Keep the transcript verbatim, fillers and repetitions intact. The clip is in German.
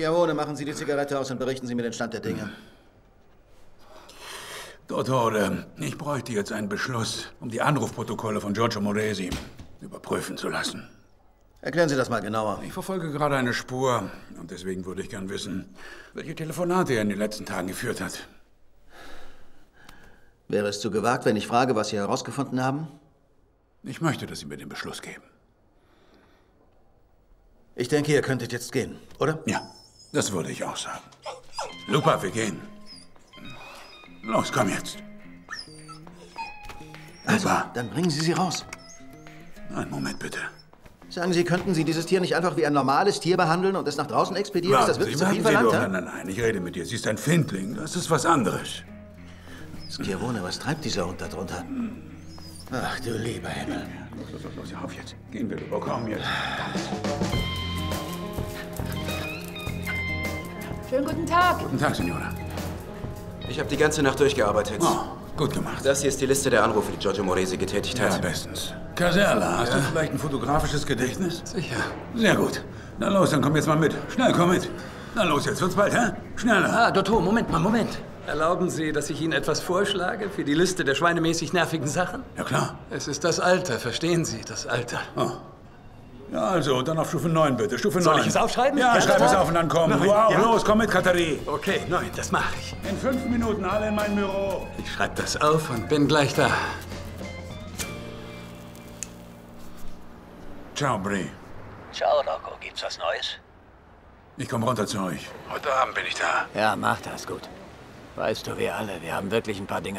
Schiavone, machen Sie die Zigarette aus und berichten Sie mir den Stand der Dinge. Dottore, ich bräuchte jetzt einen Beschluss, um die Anrufprotokolle von Giorgio Moresi überprüfen zu lassen. Erklären Sie das mal genauer. Ich verfolge gerade eine Spur und deswegen würde ich gern wissen, welche Telefonate er in den letzten Tagen geführt hat. Wäre es zu gewagt, wenn ich frage, was Sie herausgefunden haben? Ich möchte, dass Sie mir den Beschluss geben. Ich denke, ihr könntet jetzt gehen, oder? Ja, das würde ich auch sagen. Lupa, wir gehen. Los, komm jetzt. Also, Lupa. dann bringen Sie sie raus. Einen Moment, bitte. Sagen Sie, könnten Sie dieses Tier nicht einfach wie ein normales Tier behandeln und es nach draußen expedieren? Ist das wirklich zu viel warten Sie verlangt? doch. Ja? Nein, nein, nein, ich rede mit dir. Sie ist ein Findling. Das ist was anderes. Schiavone, was treibt dieser Hund da drunter? Ach, du lieber Himmel. Los, los, los, auf jetzt. Gehen wir, Lupa, komm jetzt. Schönen guten Tag. Guten Tag, Signora. Ich habe die ganze Nacht durchgearbeitet. Oh, gut gemacht. Das hier ist die Liste der Anrufe, die Giorgio Moresi getätigt hat. Ja, bestens. Casella, hast Ja. du vielleicht ein fotografisches Gedächtnis? Sicher. Sehr gut. Na los, dann komm jetzt mal mit. Schnell, komm mit. Na los, jetzt wird's bald, hä? Schneller. Ah, Dottor, Moment mal, Moment. Erlauben Sie, dass ich Ihnen etwas vorschlage für die Liste der schweinemäßig nervigen Sachen? Ja, klar. Es ist das Alter, verstehen Sie, das Alter. Oh. Ja, also, dann auf Stufe neun, bitte. Stufe neun. Soll ich es aufschreiben? Ja, Ja, schreib klar. es auf und dann komm. Neun, Du auch. ja. Los, komm mit, Katharie. Okay, neun, das mache ich. In fünf Minuten alle in mein Büro. Ich schreibe das auf und bin gleich da. Ciao, Brie. Ciao, Rocco. Gibt's was Neues? Ich komme runter zu euch. Heute Abend bin ich da. Ja, mach das gut. Weißt du, wir alle, wir haben wirklich ein paar Dinge